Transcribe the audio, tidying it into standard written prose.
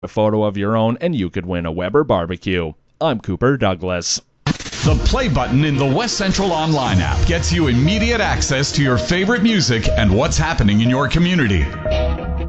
a photo of your own, and you could win a Weber barbecue. I'm Cooper Douglas. The play button in the West Central Online app gets you immediate access to your favorite music and what's happening in your community.